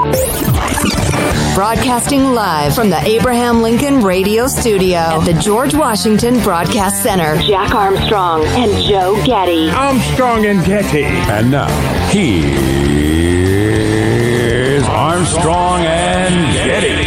Broadcasting live from the Abraham Lincoln Radio Studio at the George Washington Broadcast Center. Jack Armstrong and Joe Getty. Armstrong and Getty. And now, here's Armstrong and Getty.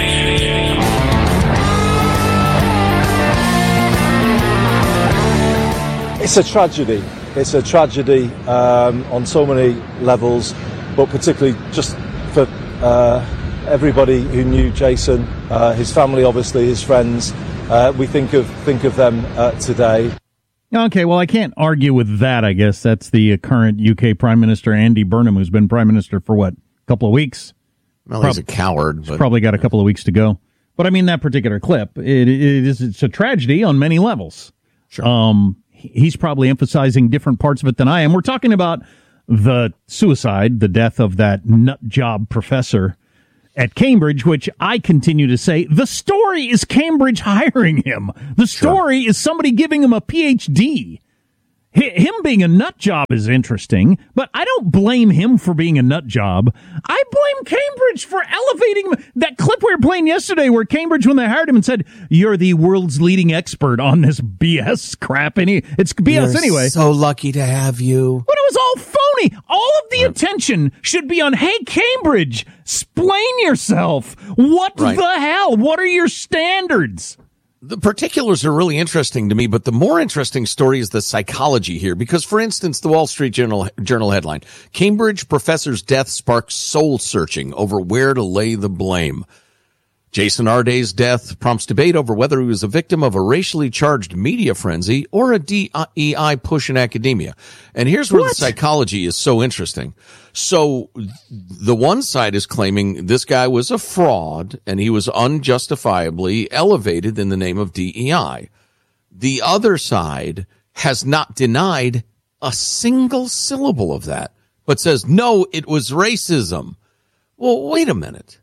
It's a tragedy. It's a tragedy on so many levels, but particularly just for everybody who knew Jason, his family, obviously, his friends. We think of them today. Okay, well, I can't argue with that, I guess. That's the current UK Prime Minister, Andy Burnham, who's been Prime Minister for, what, a couple of weeks? Well, he's a coward. He's probably got a couple of weeks to go. But, I mean, that particular clip, it's a tragedy on many levels. Sure. He's probably emphasizing different parts of it than I am. We're talking about the suicide, the death of that nut job professor at Cambridge, which I continue to say, the story is Cambridge hiring him. The story is somebody giving him a PhD. Him being a nut job is interesting, but I don't blame him for being a nut job. I blame Cambridge for elevating him. That clip we were playing yesterday where Cambridge, when they hired him and said, you're the world's leading expert on this BS crap, and it's BS anyway. So lucky to have you. But it was all phony. All of the attention should be on, hey, Cambridge, explain yourself. What the hell? What are your standards? The particulars are really interesting to me, but the more interesting story is the psychology here. Because, for instance, the Wall Street Journal headline, Cambridge professor's death sparks soul searching over where to lay the blame. Jason Arday's death prompts debate over whether he was a victim of a racially charged media frenzy or a DEI push in academia. And here's where the psychology is so interesting. So the one side is claiming this guy was a fraud and he was unjustifiably elevated in the name of DEI. The other side has not denied a single syllable of that, but says, no, it was racism. Well, wait a minute.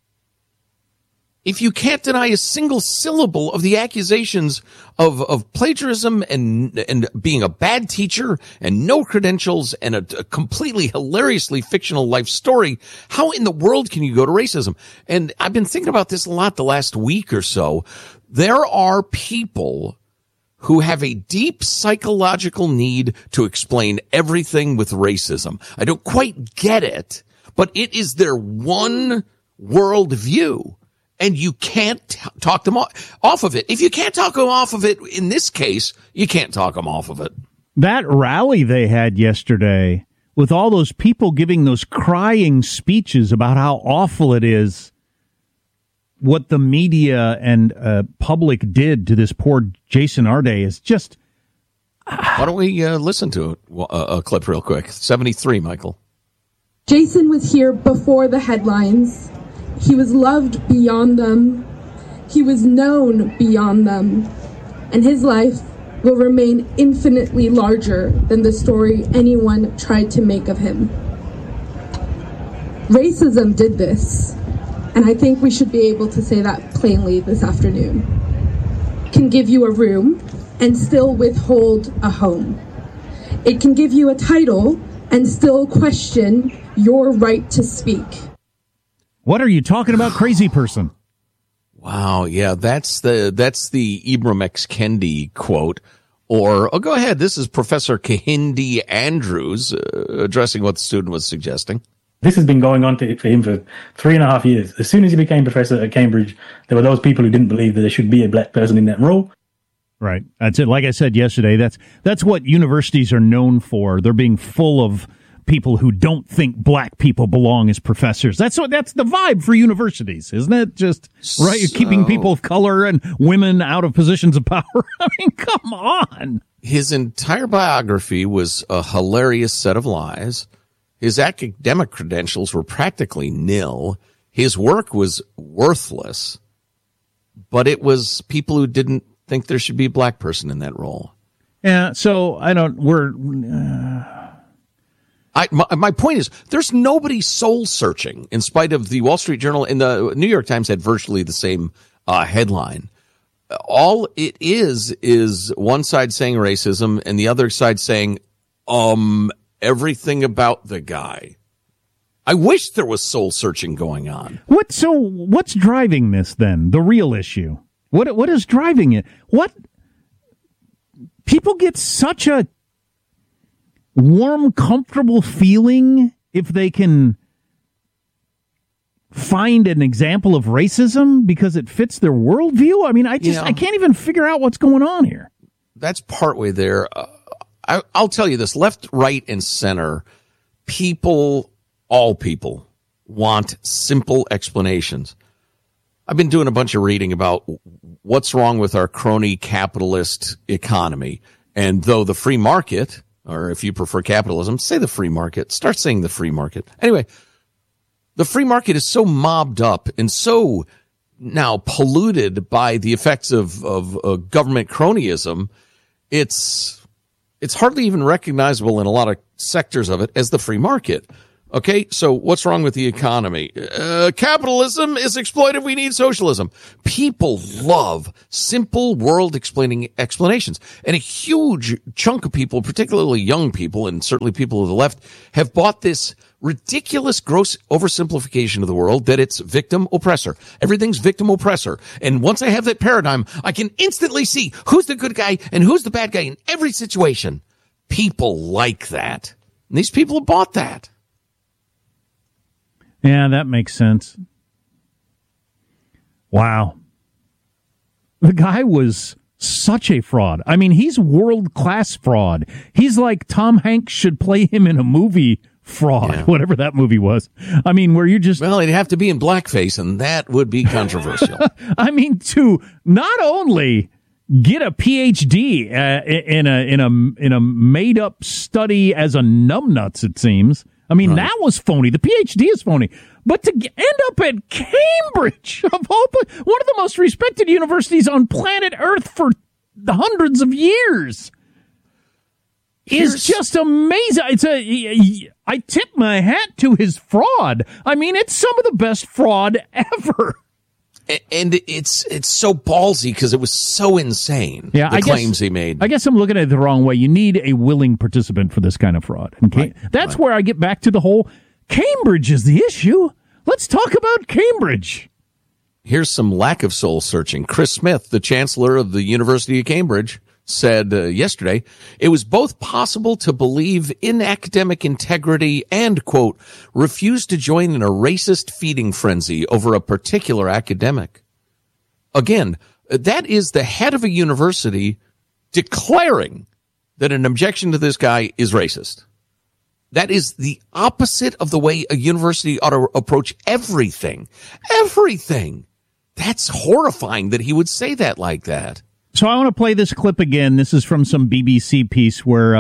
If you can't deny a single syllable of the accusations of plagiarism and being a bad teacher and no credentials and a completely hilariously fictional life story, how in the world can you go to racism? And I've been thinking about this a lot the last week or so. There are people who have a deep psychological need to explain everything with racism. I don't quite get it, but it is their one world view. And you can't talk them off of it. If you can't talk them off of it, in this case, you can't talk them off of it. That rally they had yesterday with all those people giving those crying speeches about how awful it is what the media and public did to this poor Jason Arday is just... Why don't we listen to a clip real quick? 73, Michael. Jason was here before the headlines. He was loved beyond them. He was known beyond them. And his life will remain infinitely larger than the story anyone tried to make of him. Racism did this, and I think we should be able to say that plainly this afternoon. Can give you a room and still withhold a home. It can give you a title and still question your right to speak. What are you talking about, crazy person? Wow, yeah, that's the Ibram X. Kendi quote. Or, go ahead, this is Professor Kehinde Andrews addressing what the student was suggesting. This has been going on for him for 3.5 years. As soon as he became professor at Cambridge, there were those people who didn't believe that there should be a black person in that role. Right. That's it. Like I said yesterday, that's what universities are known for. They're being full of people who don't think black people belong as professors. That's the vibe for universities, isn't it? Just right, you're keeping people of color and women out of positions of power. I mean, come on. His entire biography was a hilarious set of lies. His academic credentials were practically nil. His work was worthless. But it was people who didn't think there should be a black person in that role. Yeah, so my point is, there's nobody soul searching, in spite of the Wall Street Journal and the New York Times had virtually the same headline. All it is one side saying racism and the other side saying, everything about the guy. I wish there was soul searching going on. What's driving this then? The real issue. What is driving it? What people get such a warm, comfortable feeling if they can find an example of racism because it fits their worldview? I mean, I can't even figure out what's going on here. That's partway there. I'll tell you this, left, right, and center, all people want simple explanations. I've been doing a bunch of reading about what's wrong with our crony capitalist economy. And though the free market, or if you prefer capitalism, say the free market, start saying the free market. Anyway, the free market is so mobbed up and so now polluted by the effects of government cronyism, it's hardly even recognizable in a lot of sectors of it as the free market. Okay, so what's wrong with the economy? Capitalism is exploitive. We need socialism. People love simple world-explaining explanations. And a huge chunk of people, particularly young people, and certainly people of the left, have bought this ridiculous, gross oversimplification of the world that it's victim-oppressor. Everything's victim-oppressor. And once I have that paradigm, I can instantly see who's the good guy and who's the bad guy in every situation. People like that. And these people have bought that. Yeah, that makes sense. Wow. The guy was such a fraud. I mean, he's world-class fraud. He's like Tom Hanks should play him in a movie fraud, whatever that movie was. I mean, where you just... Well, it'd have to be in blackface, and that would be controversial. I mean, to not only get a PhD in a made-up study as a numbnuts, it seems... I mean, that was phony. The PhD is phony. But to end up at Cambridge, of all, one of the most respected universities on planet Earth for hundreds of years, is just amazing. I tip my hat to his fraud. I mean, it's some of the best fraud ever. And it's so ballsy because it was so insane. Yeah, the claims he made. I guess I'm looking at it the wrong way. You need a willing participant for this kind of fraud. Okay, that's where I get back to the whole Cambridge is the issue. Let's talk about Cambridge. Here's some lack of soul searching. Chris Smith, the chancellor of the University of Cambridge, said yesterday, it was both possible to believe in academic integrity and, quote, refuse to join in a racist feeding frenzy over a particular academic. Again, that is the head of a university declaring that an objection to this guy is racist. That is the opposite of the way a university ought to approach everything. Everything. That's horrifying that he would say that like that. So I want to play this clip again. This is from some BBC piece where,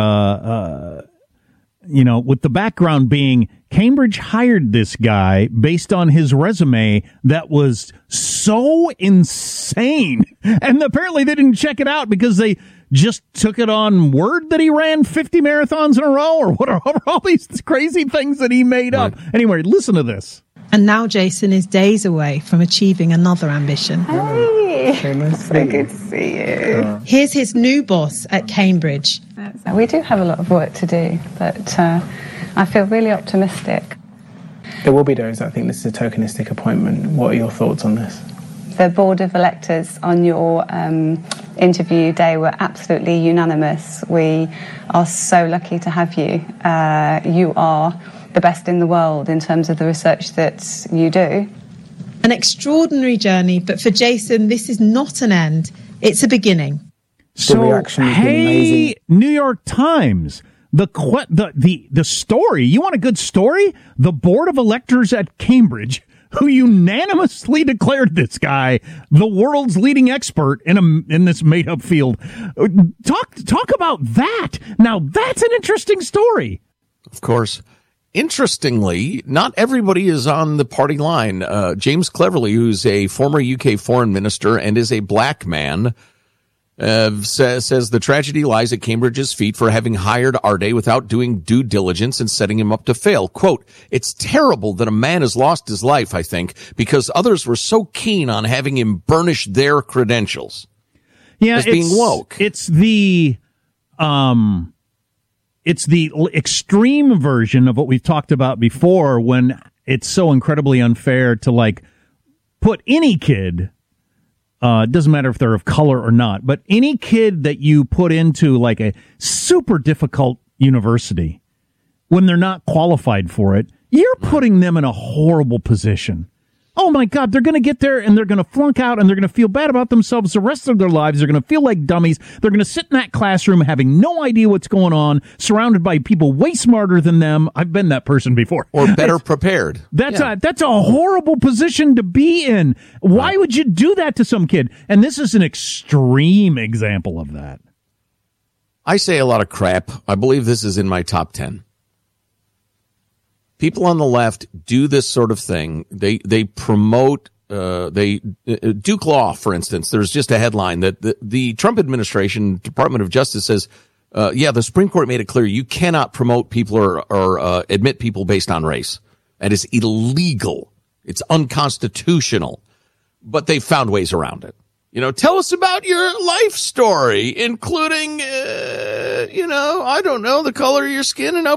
with the background being Cambridge hired this guy based on his resume that was so insane. And apparently they didn't check it out because they just took it on word that he ran 50 marathons in a row or whatever, all these crazy things that he made up. Anyway, listen to this. And now Jason is days away from achieving another ambition. Hey, so good to see you. Here's his new boss at Cambridge. We do have a lot of work to do, but I feel really optimistic. There will be those that think this is a tokenistic appointment. What are your thoughts on this? The board of electors on your interview day were absolutely unanimous. We are so lucky to have you. You are the best in the world in terms of the research that you do. An extraordinary journey, but for Jason, this is not an end. It's a beginning. So, hey, New York Times, the story, you want a good story? The board of electors at Cambridge, who unanimously declared this guy the world's leading expert in this made-up field. Talk about that. Now, that's an interesting story. Of course. Interestingly, not everybody is on the party line. James Cleverly, who's a former UK foreign minister and is a black man, says the tragedy lies at Cambridge's feet for having hired Arde without doing due diligence and setting him up to fail. Quote, it's terrible that a man has lost his life, I think, because others were so keen on having him burnish their credentials. Yeah, as being woke. It's the it's the extreme version of what we've talked about before, when it's so incredibly unfair to like put any kid, it doesn't matter if they're of color or not, but any kid that you put into like a super difficult university when they're not qualified for it, you're putting them in a horrible position. Oh my God, they're going to get there and they're going to flunk out and they're going to feel bad about themselves the rest of their lives. They're going to feel like dummies. They're going to sit in that classroom having no idea what's going on, surrounded by people way smarter than them. I've been that person before. Or better prepared. That's a horrible position to be in. Why would you do that to some kid? And this is an extreme example of that. I say a lot of crap. I believe this is in my top 10. People on the left do this sort of thing. They promote, Duke Law, for instance. There's just a headline that the Trump administration, Department of Justice says, the Supreme Court made it clear you cannot promote people or admit people based on race. That is illegal. It's unconstitutional. But they found ways around it. You know, tell us about your life story, including, I don't know, the color of your skin and how